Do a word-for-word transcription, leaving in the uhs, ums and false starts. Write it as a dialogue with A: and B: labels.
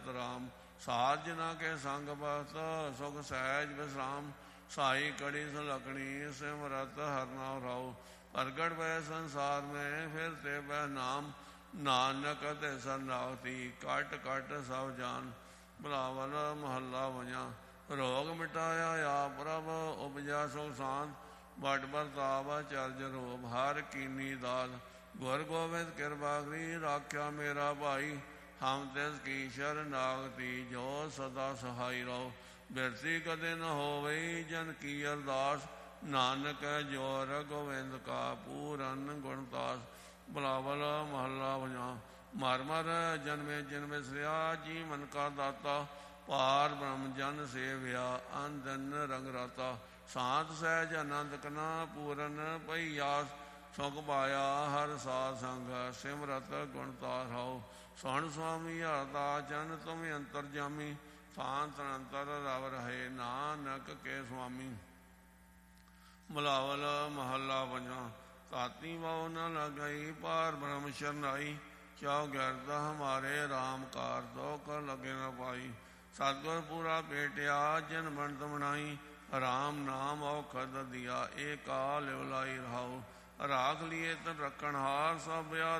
A: ਨਿਤ ਰਾਮ। ਸਾਧ ਜਿਨਾ ਕੇ ਸੰਗ ਬਸਤ ਸੁਖ ਸਹਿਜ ਵਿਸਰਾਮ। ਸਾਈ ਕੜੀ ਸੁਲਕਣੀ ਸਿਮਰਤ ਹਰ ਨਾਮ ਰਾਉ। ਪ੍ਰਗਟ ਭੈ ਸੰਸਾਰ ਮੈਂ ਫਿਰ ਤੇ ਬਹਿ ਨਾਮ। ਨਾਨਕ ਤੇ ਸਰਨਾਗਤੀ ਕਟ ਕਟ ਸਭ ਜਾਨ। ਬਿਲਾਵਲ ਮਹੱਲਾ ਵੰਜਾ। ਰੋਗ ਮਿਟਾਇਆ ਆਪ ਪ੍ਰਭ ਉਪਜਾ ਸੁਖ ਸਾਂਤ। ਬਟ ਬਰਤਾਵ ਚਰਜ ਰੂਪ ਹਰ ਕੀਨੀ ਦਾਤ। ਗੁਰ ਗੋਬਿੰਦ ਕਿਰਪਾ ਕਰੀ ਰਾਖਿਆ ਮੇਰਾ ਭਾਈ। ਹਮ ਤਿਸ ਕੀ ਸ਼ਰਨਾਗਤੀ ਜੋ ਸਦਾ ਸਹਾਈ ਰਹੋ। ਬਿਰਤੀ ਕਦੇ ਨ ਹੋਵਈ ਜਨ ਕੀ ਅਰਦਾਸ। ਨਾਨਕ ਜੋਰ ਗੋਬਿੰਦ ਕਾ ਪੂਰਨ ਗੁਣਤਾਸ। ਬਿਲਾਵਲ ਮਹੱਲਾ ਵੰਜਾ। ਮਰ ਮਰ ਜਨਮੇ ਜਨ ਵਿਸਰਿਆ ਜੀ ਮਨ ਕਾ ਦਾਤਾ। ਪਾਰ ਬ੍ਰਹਮ ਜਨ ਸੇਵਿਆ ਅੰਦਨ ਰੰਗ ਰਾਤਾ। ਸਾਤ ਸਹਿਜ ਆਨੰਦ ਕਨਾ ਪੂਰਨ ਪਈ ਆਸ। ਸੁਖ ਪਾਇਆ ਹਰ ਸਾਧ ਸੰਗ ਸਿਮਰਤ ਗੁਣਤਾਸ ਰਾਉ। ਸੁਣ ਸੁਆਮੀ ਹਰਦਾ ਜਨ ਤੁਮ ਅੰਤਰ ਜਾਮੀ। ਥਾਨ ਤਨੰਤਰ ਰਵ ਰਹੇ ਨਾਨਕ ਕੇ ਸੁਆਮੀ। ਬਿਲਾਵਲ ਮਹੱਲਾ ਪੰਜਵਾਂ। ਤਾਤੀ ਵਾਉ ਨ ਲਗਈ ਪਾਰ ਬ੍ਰਹਮ ਸ਼ਰਨਾਈ। ਚਾਉ ਗਿਰਦ ਹਮਾਰੇ ਰਾਮ ਕਾਰ ਦੁਖ ਲਗੇ ਨ ਪਾਈ। ਸਤਿਗੁਰ ਪੂਰਾ ਭੇਟਿਆ ਜਿਨ ਬਣਤ ਬਣਾਈ। ਰਾਮ ਨਾਮ ਔਖਦ ਦਿਆ ਏ ਕਾਲ ਲਿਵ ਲਾਈ ਰਹਾਉ। ਰਾਖ ਲੀਏ ਤਨ ਰੱਖਣ ਹਾਰ ਸਭ ਬਿਆ